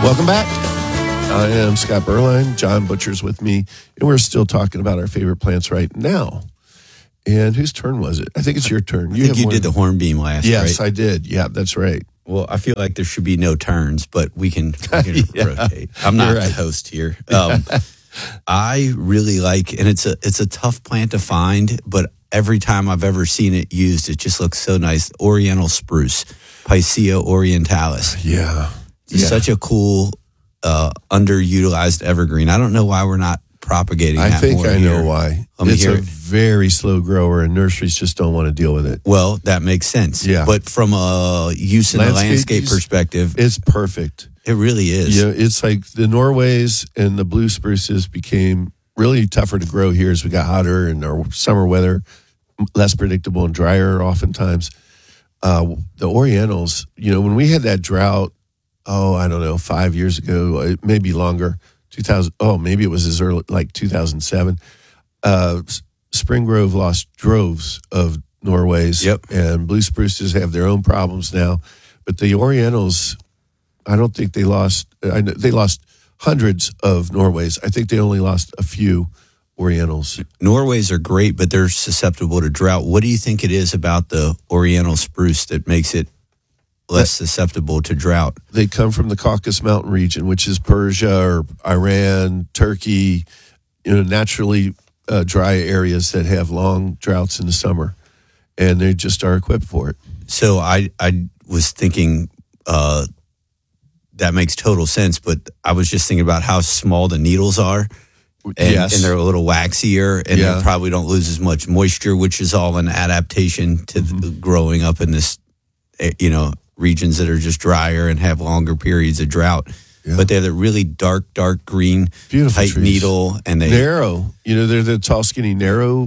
Welcome back. I am Scott Berline. John Butcher's with me, and we're still talking about our favorite plants right now. And whose turn was it? I think it's your turn. I think you did the hornbeam last, Yes, right? I did. Yeah, that's right. Well, I feel like there should be no turns, but we can rotate. I'm not the host here. I really like, and it's a tough plant to find, but every time I've ever seen it used, it just looks so nice. Oriental spruce, Picea orientalis. Yeah. It's such a cool, underutilized evergreen. I don't know why we're not propagating that more. I think I know why. It's a very slow grower, and nurseries just don't want to deal with it. Well, that makes sense. Yeah. But from a use in the landscape perspective, it's perfect. It really is. Yeah, it's like the Norways and the blue spruces became really tougher to grow here as we got hotter and our summer weather less predictable and drier oftentimes. The Orientals, when we had that drought, I don't know, 5 years ago, maybe longer, 2000. Maybe it was as early like 2007. Spring Grove lost droves of Norways. Yep. And blue spruces have their own problems now. But the Orientals, I don't think they lost. They lost hundreds of Norways. I think they only lost a few Orientals. Norways are great, but they're susceptible to drought. What do you think it is about the Oriental spruce that makes it less susceptible to drought? They come from the Caucasus Mountain region, which is Persia or Iran, Turkey, naturally dry areas that have long droughts in the summer, and they just are equipped for it. So I was thinking that makes total sense, but I was just thinking about how small the needles are. And they're a little waxier, and they probably don't lose as much moisture, which is all an adaptation to growing up in this, regions that are just drier and have longer periods of drought. Yeah. But they're the really dark green, beautiful tight trees. needle, and they narrow. They're the tall, skinny, narrow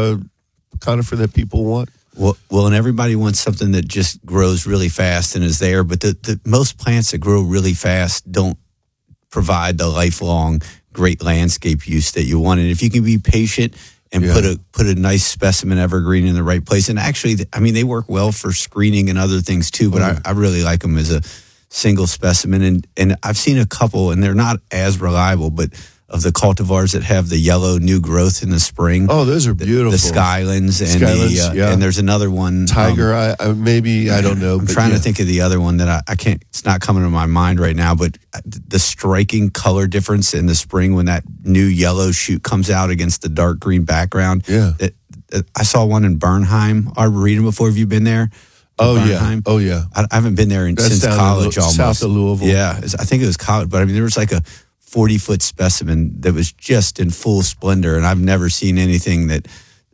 conifer that people want. Well, and everybody wants something that just grows really fast and is there. But the most plants that grow really fast don't provide the lifelong great landscape use that you want. And if you can be patient and put a nice specimen evergreen in the right place, and actually, they work well for screening and other things too, but I really like them as a single specimen. And I've seen a couple, and they're not as reliable, but of the cultivars that have the yellow new growth in the spring. Oh, those are beautiful. The Skylands and and there's another one. Tiger, I don't know. I'm trying to think of the other one that I can't, it's not coming to my mind right now, but the striking color difference in the spring when that new yellow shoot comes out against the dark green background. Yeah. I saw one in Bernheim Arboretum before. Have you been there? Bernheim? Yeah. I haven't been there since college almost. South of Louisville. Yeah. I think it was college, but there was like a 40-foot specimen that was just in full splendor, and I've never seen anything that,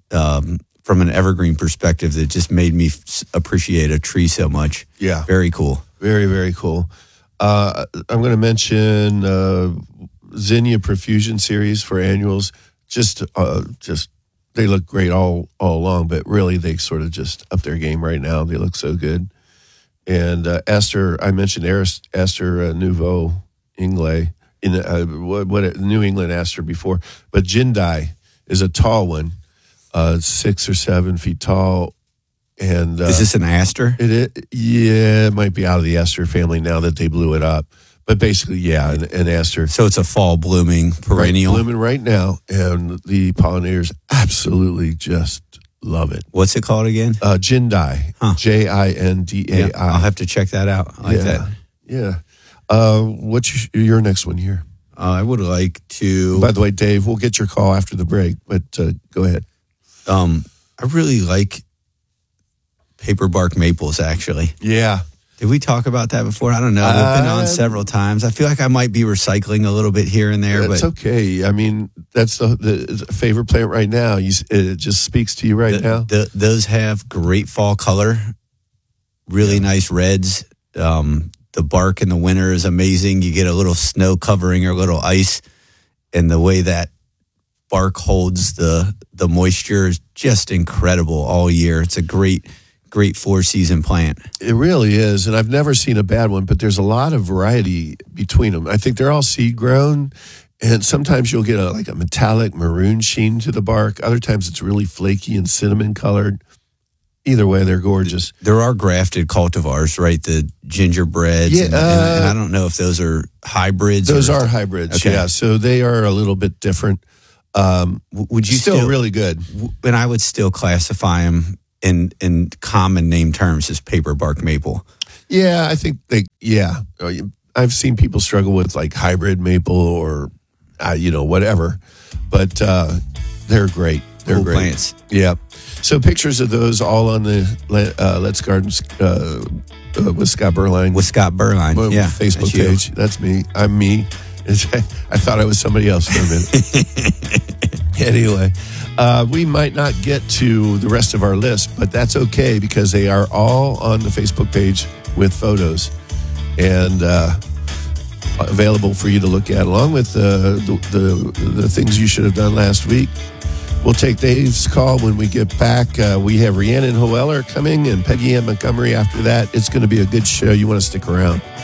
from an evergreen perspective, that just made me appreciate a tree so much. Yeah. Very cool. Very, very cool. I'm going to mention Zinnia Profusion series for annuals. Just they look great all along, but really they sort of just up their game right now. They look so good. And Aster, I mentioned Aster Nouveau Inglés. In what New England aster before, but Jindai is a tall one, 6 or 7 feet tall. And is this an aster? It might be out of the aster family now that they blew it up. But basically, an aster. So it's a fall blooming perennial, blooming right now, and the pollinators absolutely just love it. What's it called again? Jindai, Jindai. I'll have to check that out. I like that. Yeah. What's your next one here? I would like to. By the way, Dave, we'll get your call after the break, but go ahead. I really like paper bark maples, actually. Yeah. Did we talk about that before? I don't know. We've been on several times. I feel like I might be recycling a little bit here and there. That's okay. That's the favorite plant right now. It just speaks to you right now. Those have great fall color, really nice reds. The bark in the winter is amazing. You get a little snow covering or a little ice, and the way that bark holds the moisture is just incredible all year. It's a great 4-season plant. It really is, and I've never seen a bad one, but there's a lot of variety between them. I think they're all seed grown, and sometimes you'll get a metallic maroon sheen to the bark. Other times it's really flaky and cinnamon colored. either way, they're gorgeous. There are grafted cultivars, right? The gingerbreads. Yeah, and I don't know if those are hybrids. Those are hybrids, Okay. yeah. So they are a little bit different. Would you Still really good. And I would still classify them in common name terms as paper bark maple. Yeah, I think I've seen people struggle with like hybrid maple or, whatever. But they're great. They're Cool great. plants. Yeah. So pictures of those all on the Let's Gardens with Scott Berline. With Scott Berline. Yeah. Facebook that's you. page. That's me. I'm me. I thought I was somebody else for a minute. Anyway, we might not get to the rest of our list, but that's okay because they are all on the Facebook page with photos and available for you to look at, along with the things you should have done last week. We'll take Dave's call when we get back. We have Rhiannon Hoeller coming and Peggy Ann Montgomery after that. It's going to be a good show. You want to stick around.